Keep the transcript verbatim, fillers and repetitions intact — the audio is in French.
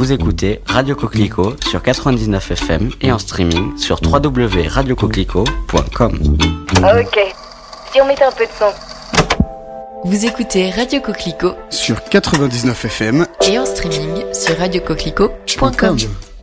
Vous écoutez Radio Coquelicot sur quatre-vingt-dix-neuf F M et en streaming sur w w w point radio coquelicot point com. Ok, si on mettait un peu de son. Vous écoutez Radio Coquelicot sur quatre-vingt-dix-neuf F M et en streaming sur radio coquelicot point com.